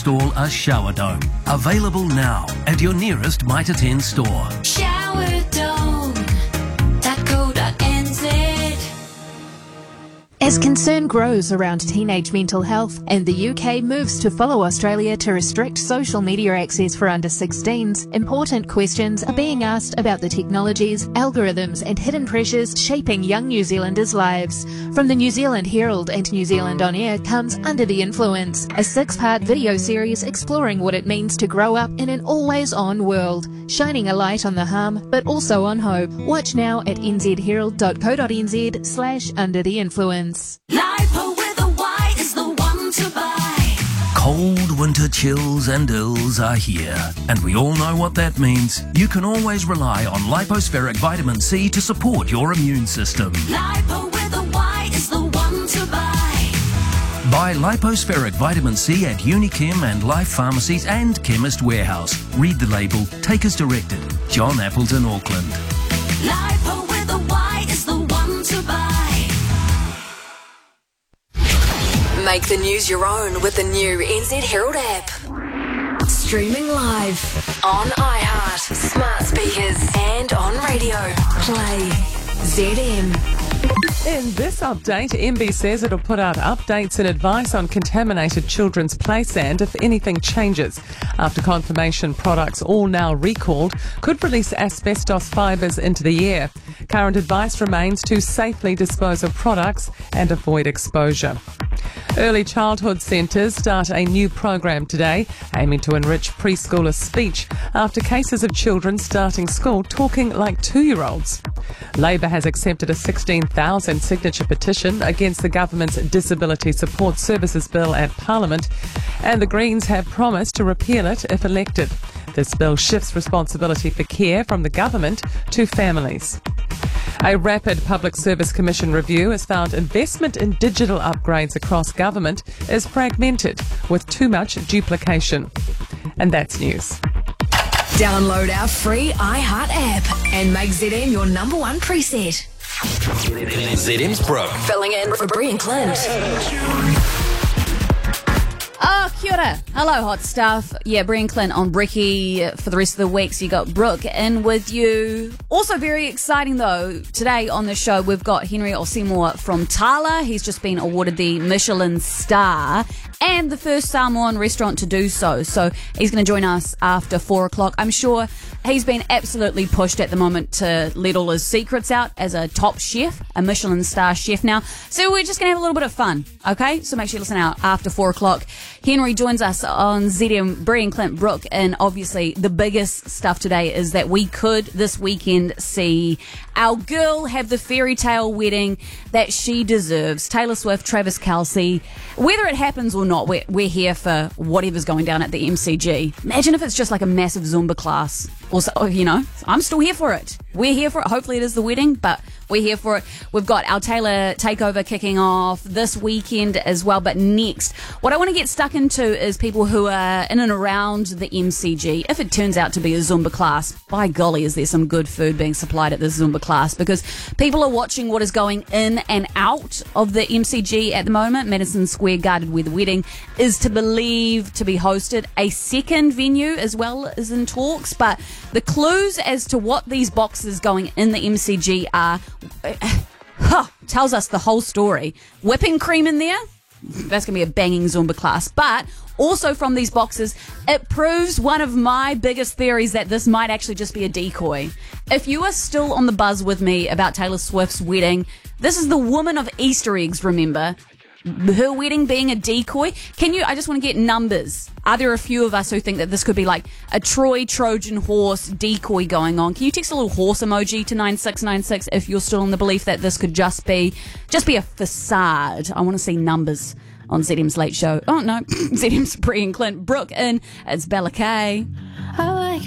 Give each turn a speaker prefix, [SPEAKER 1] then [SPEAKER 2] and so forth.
[SPEAKER 1] install a shower dome. Available now at your nearest Mitre 10 store.
[SPEAKER 2] As concern grows around teenage mental health and the UK moves to follow Australia to restrict social media access for under 16s, important questions are being asked about the technologies, algorithms and hidden pressures shaping young New Zealanders' lives. From the New Zealand Herald and New Zealand On Air comes Under the Influence, a 6-part video series exploring what it means to grow up in an always-on world, shining a light on the harm but also on hope. Watch now at nzherald.co.nz/Under the Influence.
[SPEAKER 3] Lipo with a Y is the one to buy.
[SPEAKER 1] Cold winter chills and ills are here, and we all know what that means. You can always rely on Lipospheric Vitamin C to support your immune system.
[SPEAKER 3] Lipo with a Y is the one to buy.
[SPEAKER 1] Buy Lipospheric Vitamin C at Unichem and Life Pharmacies and Chemist Warehouse. Read the label, take as directed. John Appleton, Auckland.
[SPEAKER 3] Lipo with a Y is the one to buy.
[SPEAKER 4] Make the news your own with the new NZ Herald app. Streaming live on iHeart, smart speakers and on radio. Play ZM.
[SPEAKER 5] In this update, MB says it'll put out updates and advice on contaminated children's play sand if anything changes. After confirmation products, all now recalled, could release asbestos fibres into the air. Current advice remains to safely dispose of products and avoid exposure. Early childhood centres start a new program today, aiming to enrich preschoolers' speech after cases of children starting school talking like 2-year-olds. Labor has accepted a 16,000 signature petition against the government's Disability Support Services Bill at Parliament, and the Greens have promised to repeal it if elected. This bill shifts responsibility for care from the government to families. A rapid Public Service Commission review has found investment in digital upgrades across government is fragmented with too much duplication. And that's news.
[SPEAKER 4] Download our free iHeart app and make ZM your number one preset.
[SPEAKER 6] ZM's Brooke.
[SPEAKER 4] Filling in for Brie and Clint.
[SPEAKER 7] Oh, kia ora. Hello, hot stuff. Yeah, Brie and Clint on Bricky for the rest of the week, so you got Brooke in with you. Also very exciting, though, today on the show, we've got Henry Osemore from Tala. He's just been awarded the Michelin star and the first Samoan restaurant to do so. So he's going to join us after 4 o'clock. I'm sure he's been absolutely pushed at the moment to let all his secrets out as a top chef, a Michelin star chef now. So we're just going to have a little bit of fun, okay? So make sure you listen out after 4 o'clock. Henry joins us on ZM, Brie and Clint, Brooke, and obviously the biggest stuff today is that we could this weekend see our girl have the fairy tale wedding that she deserves. Taylor Swift, Travis Kelce. Whether it happens or not, we're here for whatever's going down at the MCG. Imagine if it's just like a massive Zumba class. Also, you know, I'm still here for it. We're here for it. Hopefully it is the wedding, but we're here for it. We've got our Taylor takeover kicking off this weekend as well. But next, what I want to get stuck into is people who are in and around the MCG. If it turns out to be a Zumba class, by golly, is there some good food being supplied at this Zumba class? Because people are watching what is going in and out of the MCG at the moment. Madison Square Garden, where the wedding is to believe to be hosted. A second venue as well is in talks, but the clues as to what these boxes going in the MCG are tells us the whole story. Whipping cream in there? That's going to be a banging Zumba class. But also from these boxes, it proves one of my biggest theories that this might actually just be a decoy. If you are still on the buzz with me about Taylor Swift's wedding, this is the woman of Easter eggs, remember? Her wedding being a decoy. I just want to get numbers. Are there a few of us who think that this could be like a Troy Trojan horse decoy going on? Can you text a little horse emoji to 9696 if you're still in the belief that this could just be a facade? I want to see numbers on ZM's Late Show. Oh no, ZM's Brie and Clint, Brooke in. It's Bella Kay.